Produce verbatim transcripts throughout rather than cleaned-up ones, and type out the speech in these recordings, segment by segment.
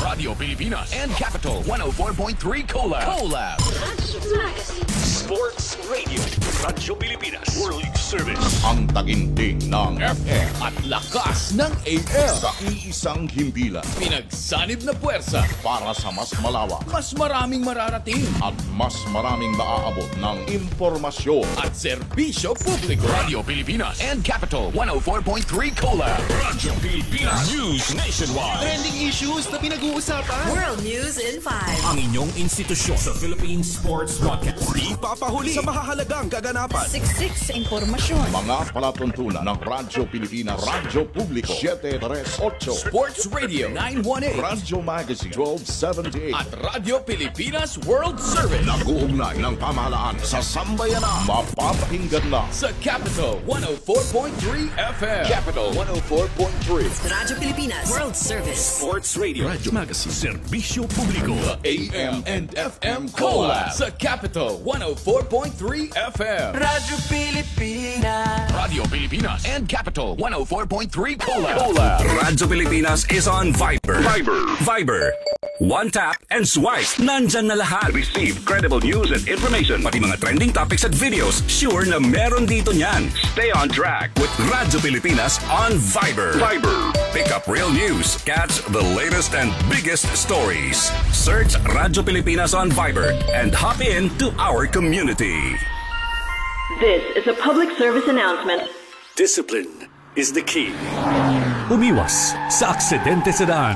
Radio Pilipinas and Capital one oh four point three Collab. Collab. Sports Radio. Radyo Pilipinas. World Service. Ang taginting ng F M at lakas ng A M. sa iisang himpilan Pinagsanib na puwersa. para sa mas malawak Mas maraming mararating. at mas maraming maaabot ng impormasyon. At serbisyo publiko. Radio Pilipinas and Capital one oh four point three Collab. Radyo Pilipinas. News Nationwide. Trending issues na pinag-uusapan. World News in five. Ang inyong institusyon sa Philippine Sports Broadcast. Di papahuli sa mahahalagang kaganapan. Siksik sa impormasyon. Mga palatuntunan ng Radyo Pilipinas, Radyo Publiko seven thirty-eight, Sports Radio nine eighteen. Radyo Magazine twelve seventy-eight. At Radio Pilipinas World Service. Nag-uugnay ng pamahalaan sa sambayanan. Mapapakinggan lang Sa Capital one oh four point three F M. Capital one oh four point three. Radyo Pilipinas World Service. Sports Radio. Radyo Magazine. Serbisyo publiko. A M and F M Collab. Sa Capital one oh four point three F M. Radyo Pilipinas. Radio Pilipinas and Capital one oh four point three Collab. Collab. Radyo Pilipinas is on Viber. Viber. Viber. One tap and swipe. Nandyan na lahat. Receive credible news and information. Pati mga trending topics at videos. Sure na meron dito niyan. Stay on track with Radyo Pilipinas on Viber. Viber. Pick up real news. Catch the latest and biggest stories. Search Radyo Pilipinas on Viber and hop in to our community. This is a public service announcement. Discipline is the key. Umiwas sa aksidente sa daan.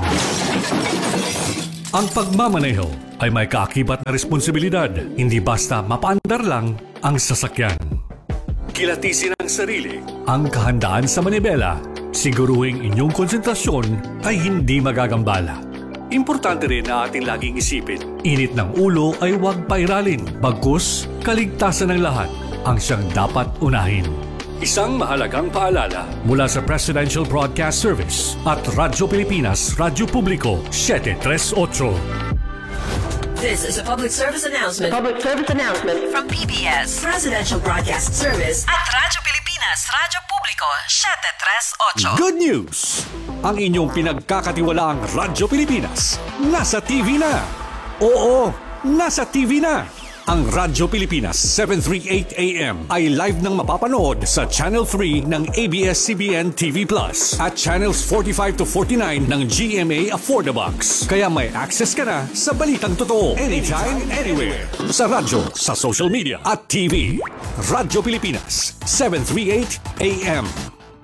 Ang pagmamaneho ay may kaakibat na responsibilidad, hindi basta mapaandar lang ang sasakyan. Kilatisin ang sarili, ang kahandaan sa manibela, siguruhing inyong konsentrasyon ay hindi magagambala. Importante rin na ating laging isipin, init ng ulo ay huwag pairalin, bagkus kaligtasan ng lahat ang siyang dapat unahin. Isang mahalagang paalala mula sa Presidential Broadcast Service at Radyo Pilipinas, Radyo Publiko seven thirty-eight. This is a public service announcement Public service announcement. from P B S Presidential Broadcast Service at Radyo Pilipinas Radyo Publiko seven thirty-eight. Good news! Ang inyong pinagkakatiwalaang Radyo Pilipinas nasa T V na. Oo, nasa T V na. Ang Radyo Pilipinas seven thirty-eight A M ay live nang mapapanood sa Channel three ng A B S C B N T V Plus at Channels forty-five to forty-nine ng G M A Affordabox. Kaya may access ka na sa balitang totoo anytime, anywhere. Sa radyo, sa social media at T V. Radyo Pilipinas seven thirty-eight A M.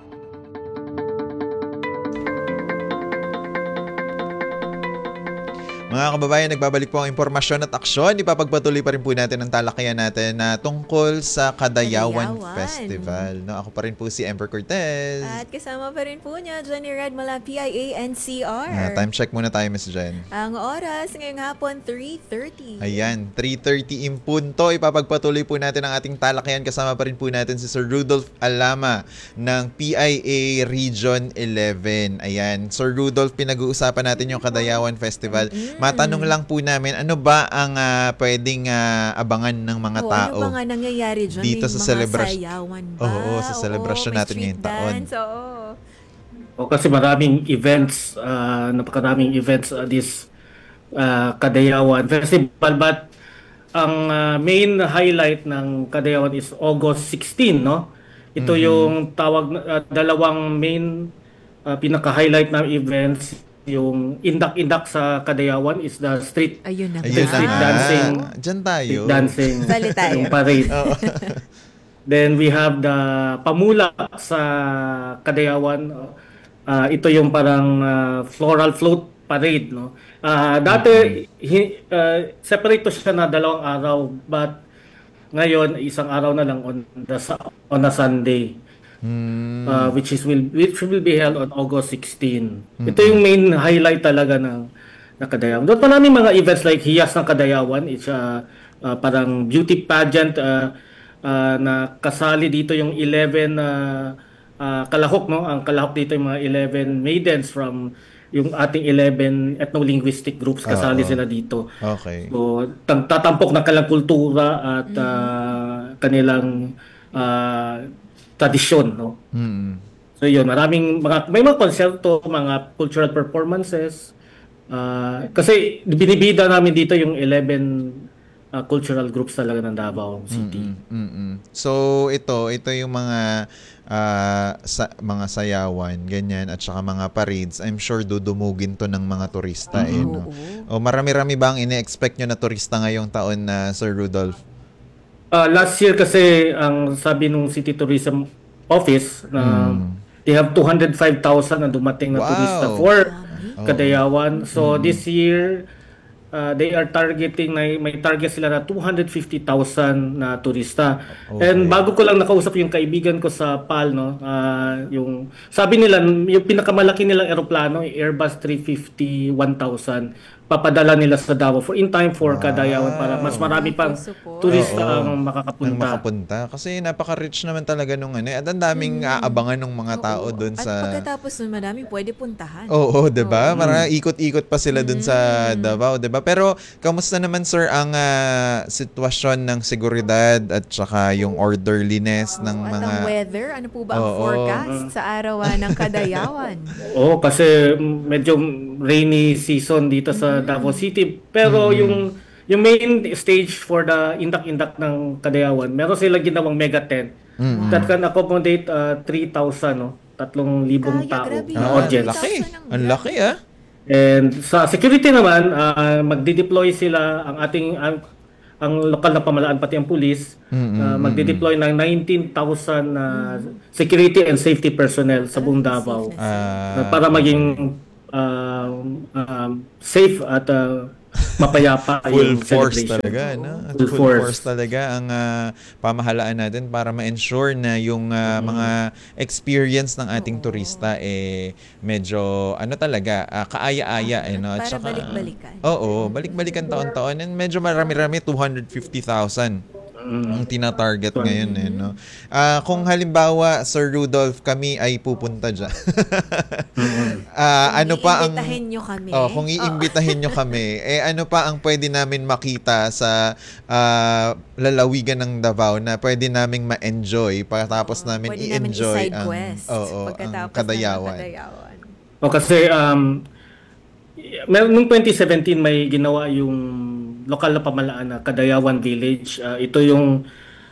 Mga kababayan, nagbabalik po ang impormasyon at aksyon. Ipapagpatuloy pa rin po natin ang talakayan natin na tungkol sa Kadayawan, Kadayawan. Festival. No, ako pa rin po si Ember Cortez. At kasama pa rin po niya, Jenny Red mula P I A N C R. Ah, time check muna tayo, Miss Jen. Ang oras ngayong hapon, three thirty. Ayan, three thirty in punto. Ipapagpatuloy po natin ang ating talakayan. Kasama pa rin po natin si Sir Rudolph Alama ng P I A Region eleven. Ayan, Sir Rudolph, pinag-uusapan natin yung Kadayawan Festival. Mm-hmm. Matanong lang po namin, ano ba ang ah, pwedeng ah, abangan ng mga Oo, tao? ano ba nga nangyayari dyan? dito May sa mga celebration? sayawan ba? Oo, sa celebration Oo, may natin street ngayong taon. dance, Oo. O kasi maraming events, uh, napakaraming events uh, this uh, Kadayawan Festival, but ang uh, main highlight ng Kadayawan is August sixteen, no? Ito Mhm. yung tawag na- uh, dalawang main uh, pinaka-highlight na events. Yung indak-indak sa Kadayawan is the street Ayun na Ayun ba? na street nga. dancing. Diyan tayo. street dancing, Bali tayo. yung parade. Oo. Then we have the pamula sa Kadayawan. Uh, ito yung parang uh, floral float parade, no. Uh, dati hi, uh, separate to siya na dalawang araw, but ngayon isang araw na lang on the sa- on a Sunday. Hmm. Uh, which is will which will be held on August sixteenth. Ito yung main highlight talaga ng ng Kadayawan. Doon maraming mga events like Hiyas ng Kadayawan. It's uh, uh, parang beauty pageant uh, uh, na kasali dito yung eleven uh, uh, kalahok, no? Ang kalahok dito yung mga eleven maidens from yung ating eleven ethno-linguistic groups, kasali Oo. sila dito. Okay. So, tang- tatampok ng kanilang kultura at uh, kanilang uh, tradisyon, no? Mm. So yun, maraming mga may mga konserto, mga cultural performances, Ah, kasi binibida namin dito yung eleven ah, cultural groups talaga ng Davao City. Mm-mm. So ito, ito yung mga ah, sa, mga sayawan, ganyan, at saka mga parades. I'm sure dudumugin to ng mga turista. Eh, no? O marami-rami ba ang ine-expect nyo na turista ngayong taon na Sir Rudolph? Ah, last year kasi ang sabi nung City Tourism Office na they have two hundred five thousand na dumating na Wow. turista for Kadayawan. So this year uh, they are targeting na may target sila na two hundred fifty thousand na turista. And bago ko lang nakausap yung kaibigan ko sa P A L, no, ah, yung sabi nila yung pinakamalaki nilang eroplano, yung Airbus three fifty one thousand, papadala nila sa Davao for in time for Kadayawan para mas marami pang turista Oo. ang Nang makakapunta. makapunta. Kasi napaka-rich naman talaga nung ano. At ang daming aabangan ng mga tao doon At sa... pagkatapos nun, madaming pwede puntahan. Oo, 'di ba? Para ikot-ikot pa sila dun sa Davao, 'di ba? Pero kamusta naman sir ang ah, sitwasyon ng seguridad at saka yung orderliness ng At mga ang weather, ano po ba ang Oo. forecast sa araw ah, ng Kadayawan? Oo, kasi medyo rainy season dito sa Davao City. Pero yung yung main stage for the indak-indak ng Kadayawan, meron silang ginawang mega tent that can accommodate uh, three thousand, no? tatlong libong Kaya, tao grabe na yun. audience. laki. Ang Ang laki ah. And sa security naman, uh, magdi-deploy sila ang ating ang, ang lokal na pamahalaan pati ang pulis, uh, magdi-deploy ng nineteen thousand na security and safety personnel sa buong Davao. Ah, Uh, para maging uh, um, safe at uh, mapayapa full yung force celebration. talaga, no? At Full full force. force talaga ang ah, pamahalaan natin para ma-ensure na yung ah, mga experience ng ating turista eh medyo ano talaga ah, kaaya-aya eh no. At Para saka balik-balikan. Oo, balik-balikan taon-taon and medyo marami-rami two hundred fifty thousand ang tina-target ngayon eh no. Ah, kung halimbawa Sir Rudolph kami ay pupunta diyan. Ah, ano pa ang Iimbitahin nyo kami. Oh, kung iimbitahin nyo kami, eh ano pa ang pwede namin makita sa ah, lalawigan ng Davao na pwede naming ma-enjoy pagkatapos namin Pwede namin i-enjoy i-side ang quest oo, ang pagkatapos Kadayawan. ng Kadayawan. O kasi um meron nung twenty seventeen may ginawa yung lokal na pamahalaan na Kadayawan Village. Uh, ito yung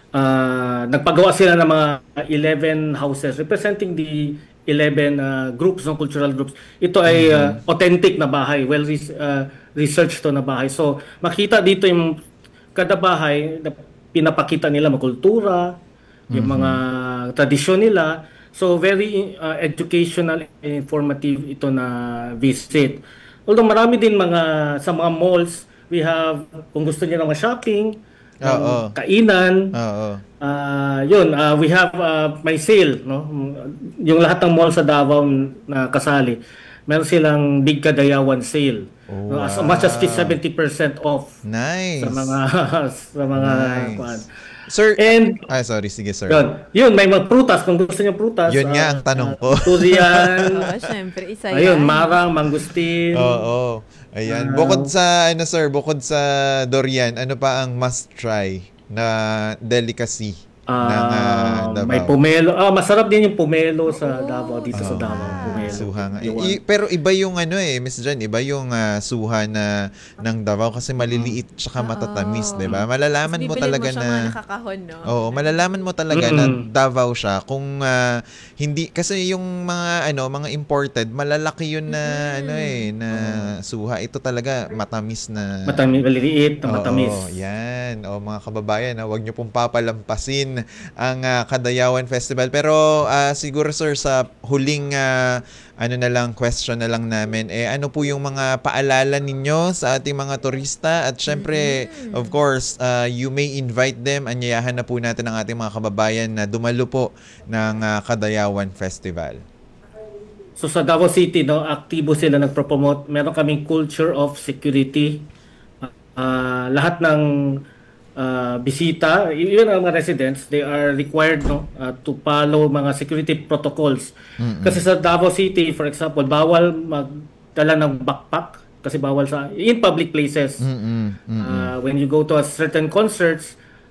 uh, nagpagawa sila ng mga eleven houses representing the eleven uh, groups ng cultural groups. Ito ay uh, authentic na bahay, well res- uh, researched to na bahay. So makita dito yung kada bahay na pinapakita nila mga kultura, yung mga tradisyon nila. So very uh, educational and informative ito na visit. Although marami din mga sa mga malls, we have kung gusto niyo ng mga shopping, Oo. ng kainan, Oo. ah yun, ah, we have uh, may sale, no? Yung lahat ng mall sa Davao na kasali, meron silang Big Kadayawan sale. No? As much as seventy percent off Nice. sa mga sa mga Nice. kuwan. Sir, And ah, sorry, sige sir. yun, yun, may mga prutas. Kung gusto niyo prutas. Yun nga ah, ang tanong ah, ko. Durian. Oo, syempre, isa Ayun, yan. marang, mangustin. Oo. Ayan. Bukod sa, ano sir, bukod sa durian, ano pa ang must try na delicacy ng ah, Ah, Davao? may pomelo. Ah, masarap din yung pomelo sa Davao, dito sa Davao. Pomelo. Suha nga. Yung, I- pero iba yung ano eh, Miss Jan, iba yung ah, suha na ng Davao kasi maliliit tsaka matatamis, 'di ba? Malalaman mo Bibilin talaga mo siya na mga nakakahon, no? Oo, malalaman mo talaga na Davao siya kung ah, hindi kasi yung mga ano, mga imported, malalaki yun na ano eh, na suha. Ito talaga matamis na matamis, maliliit na matamis. Oo, yan. O mga kababayan, ha, huwag niyo pong papalampasin ang ah, Kadayawan Festival. Pero ah, siguro sir, sa huling ah, ano na lang, question na lang namin, eh ano po yung mga paalala ninyo sa ating mga turista? At syempre, of course, ah, you may invite them. Anyayahan na po natin ang ating mga kababayan na dumalo po ng ah, Kadayawan Festival. So sa Davao City, no, aktibo sila nagpo-promote. Meron kaming culture of security. Ah, lahat ng ah, bisita, yun ang mga residents, they are required, no, ah, to follow mga security protocols. Kasi sa Davao City, for example, bawal magdala ng backpack kasi bawal sa in public places. Mm-mm. Ah, when you go to a certain concerts,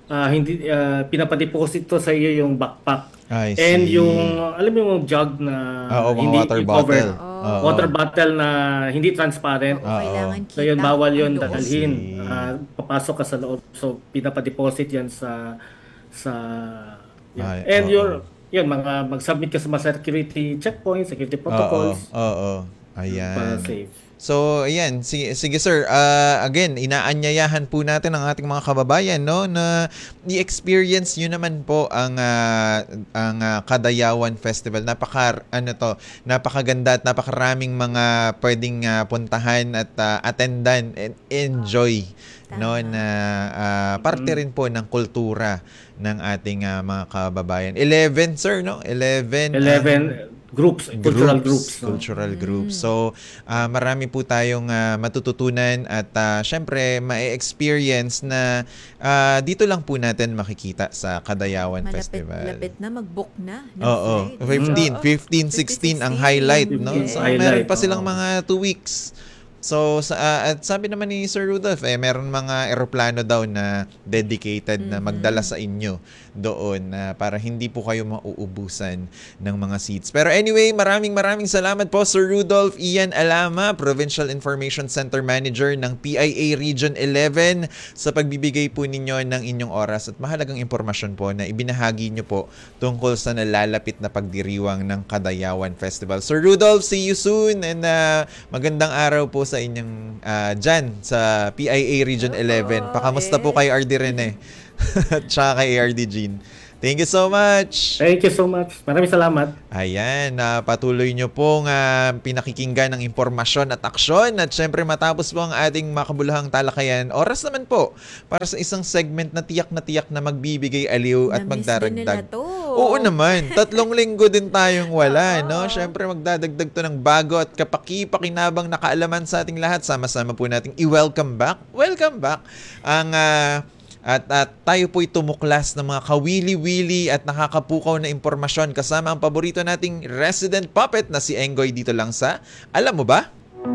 ah, hindi uh, pinapadeposit to sa iyo yung backpack. I And see. yung alam mo yung jug na Oo, mga hindi water covered. bottle. Oo. Water bottle na hindi transparent. Oo, kailangan So yun, kita bawal yun ang loob. dadalhin. See. Ah, papasok ka sa loob. So pinapadeposit yan sa sa yan. Ay, And oo. your yun, mga mag-submit ka sa mga security checkpoints, security protocols Oo, oo. Ayan. para safe. So, ayan. Sige, sige sir. Uh, again, inaanyayahan po natin ang ating mga kababayan, no, na i-experience nyo naman po ang uh, ang uh, Kadayawan Festival. Napaka, ano to, napakaganda at napakaraming mga pwedeng uh, puntahan at uh, attendan and enjoy. No, na uh, parte rin po ng kultura ng ating uh, mga kababayan. eleven, sir, no? eleven. eleven groups, cultural groups. no? Cultural groups. So, ah, marami po tayong ah, matututunan at ah, syempre, ma-experience na ah, dito lang po natin makikita sa Kadayawan Festival. Malapit na, mag-book na. ng Oo. flight. fifteen, Oo. fifteen, sixteen ang highlight, no? So, Highlight, meron pa silang oo. mga two weeks. So, sa, ah, at sabi naman ni Sir Rudolph, eh, meron mga eroplano daw na dedicated na magdala sa inyo doon na para hindi po kayo mauubusan ng mga seats. Pero anyway, maraming maraming salamat po Sir Rudolph Ian Alama, Provincial Information Center Manager ng P I A Region eleven sa pagbibigay po ninyo ng inyong oras at mahalagang impormasyon po na ibinahagi nyo po tungkol sa nalalapit na pagdiriwang ng Kadayawan Festival. Sir Rudolph, see you soon and uh, magandang araw po sa inyong uh, dyan sa P I A Region eleven. Pakamusta po kay R D Rene at saka kay A R D Jean. Thank you so much. Thank you so much. Maraming salamat. Ayan, uh, patuloy nyo pong uh, pinakikinggan ng impormasyon at aksyon at syempre matapos po ang ating makabuluhang talakayan, oras naman po para sa isang segment na tiyak na tiyak na magbibigay aliw at Na-miss din magdaragdag. nila to. Oo naman, tatlong linggo din tayong wala, no? Syempre magdadagdag to ng bago at kapaki-pakinabang na kaalaman sa ating lahat. Sama-sama po nating i-welcome back. Welcome back ang uh, At, at tayo po'y tumuklas ng mga kawili-wili at nakakapukaw na impormasyon kasama ang paborito nating resident puppet na si Enggoy dito lang sa Alam Mo Ba?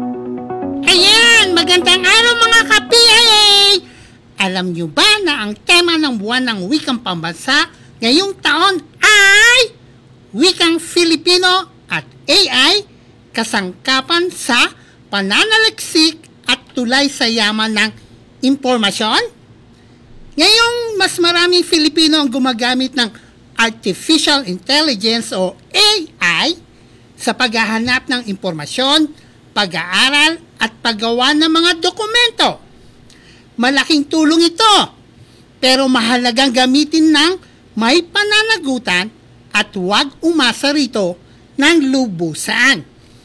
Ayan! Magandang araw mga ka-P I A! Alam nyo ba na ang tema ng buwan ng wikang pambansa ngayong taon ay Wikang Filipino at A I kasangkapan sa pananaliksik at tulay sa yaman ng impormasyon? Ngayong mas maraming Filipino ang gumagamit ng Artificial Intelligence o A I sa paghahanap ng impormasyon, pag-aaral at paggawa ng mga dokumento. Malaking tulong ito, pero mahalagang gamitin ng may pananagutan at huwag umasa rito ng lubusan.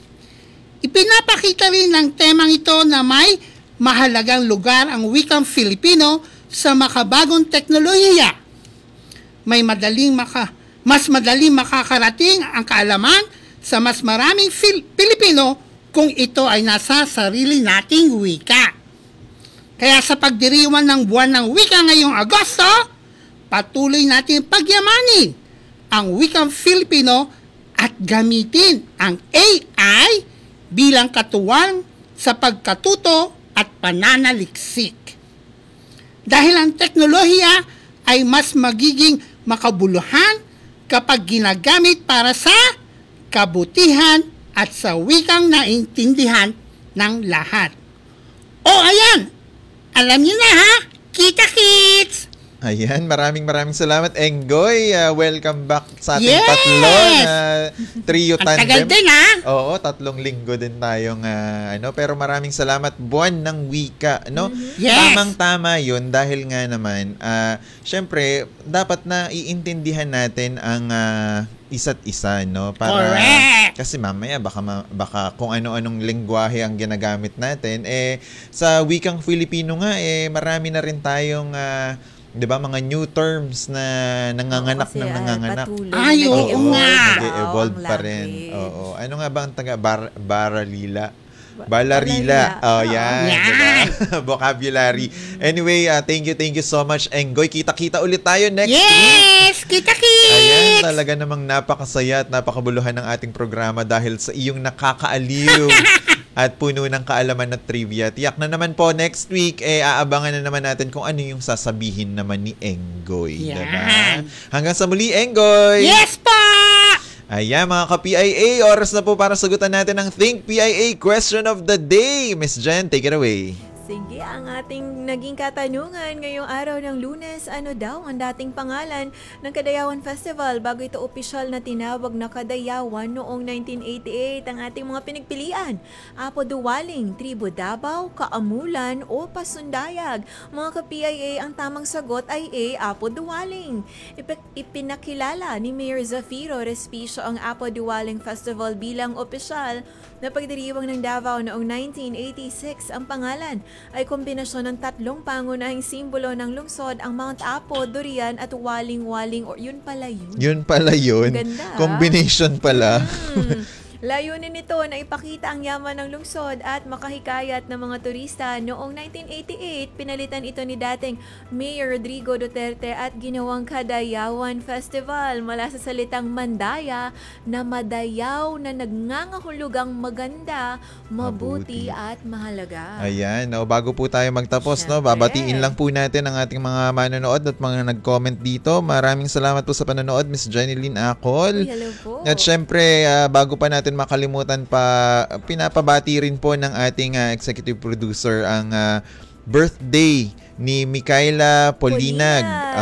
Ipinapakita rin ng temang ito na may mahalagang lugar ang wikang Filipino sa makabagong teknolohiya. May madaling maka, mas madaling makakarating ang kaalaman sa mas maraming Fil- Pilipino kung ito ay nasa sarili nating wika. Kaya sa pagdiriwang ng buwan ng wika ngayong Agosto, patuloy natin pagyamanin ang wikang Filipino at gamitin ang A I bilang katuwang sa pagkatuto at pananaliksik. Dahil ang teknolohiya ay mas magiging makabuluhan kapag ginagamit para sa kabutihan at sa wikang naintindihan ng lahat. O ayan, alam niyo na ha, kita-kits! Ayan, maraming maraming salamat Enggoy. Uh, welcome back sa ating Yes! tatlo na trio Ang tandem. tagal din ha? Oo, tatlong linggo din tayong uh, ano, pero maraming salamat buwan ng wika, no? Yes! Tamang-tama 'yun dahil nga naman uh, syempre dapat na iintindihan natin ang uh, isa't isa, no? Para Correct! kasi mamaya baka ma- baka kung ano-anong lengguwahe ang ginagamit natin eh sa wikang Filipino nga eh marami na rin tayong uh, 'di ba mga new terms na nanganganak Oo, kasi, ng ah, nanganganak. patuloy Ay, oo nag-evolve nga. daw Nag-evolve ang pa rin. language. Oo. Ano nga ba ang taga bar, baralila? Ba- Balarila. balarila. Oh, yan. Yan. Diba? Vocabulary. Anyway, uh, thank you, thank you so much, Enggoy. Kita-kita ulit tayo next week. Yes! Kita-kits! Ayan, talaga namang napakasaya at napakabuluhan ng ating programa dahil sa iyong nakakaaliw at puno ng kaalaman at trivia. Tiyak na naman po next week, eh, aabangan na naman natin kung ano yung sasabihin naman ni Enggoy. Yan. Diba? Hanggang sa muli, Enggoy! Yes pa! Ayan, mga ka-P I A, oras na po para sagutan natin ang Think P I A Question of the Day. Miss Jen, take it away. Sige, ang ating naging katanungan ngayong araw ng Lunes, ano daw ang dating pangalan ng Kadayawan Festival bago ito opisyal na tinawag na Kadayawan noong nineteen eighty-eight? Ang ating mga pinagpilian, Apo Duwaling, Tribo Davao, Kaamulan o Pasundayag. Mga ka-P I A, ang tamang sagot ay A, Apo Duwaling. Ip- ipinakilala ni Mayor Zafiro Respicio ang Apo Duwaling Festival bilang opisyal na pagdiriwang ng Davao noong nineteen eighty-six. Ang pangalan ay kombinasyon ng tatlong pangunahing simbolo ng lungsod, ang Mount Apo, Durian at Waling-Waling. Or yun pala yun. Yun pala yun. Ganda. Combination pala. Hmm. Layunin nito na ipakita ang yaman ng lungsod at makahikayat ng mga turista. Noong nineteen eighty-eight, pinalitan ito ni dating Mayor Rodrigo Duterte at ginawang Kadayawan Festival mula sa salitang Mandaya na madayaw na nagnangahulugang maganda, mabuti, Mabuti. at mahalaga. Ayan, no, bago po tayo magtapos, no, Syempre. babatiin lang po natin ang ating mga manonood at mga nag-comment dito. Maraming salamat po sa panonood, Miss Jeneline Acol. Uy, hello po. At syempre, ah, bago pa natin makalimutan pa, pinapabati rin po ng ating ah, executive producer ang ah, birthday ni Micaela Polinag.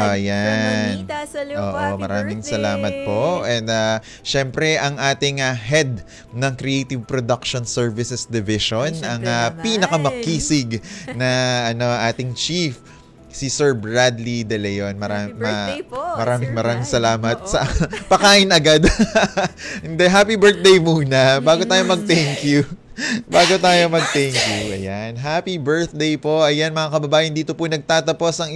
Ayan. From Manita, sa Lupa. Oo, Happy maraming birthday. salamat po. And uh, syempre, ang ating uh, head ng Creative Production Services Division, Ay, ang syempre uh, naman. pinakamakisig na ano ating chief, si Sir Bradley De Leon. Maram, Happy birthday po, maraming Sir maraming Brad. salamat Oo. sa pakain agad. Hindi, happy birthday muna bago tayo mag-thank you. Bago tayo mag-thank you. Ayan, happy birthday po. Ayan mga kababayan, dito po nagtatapos ang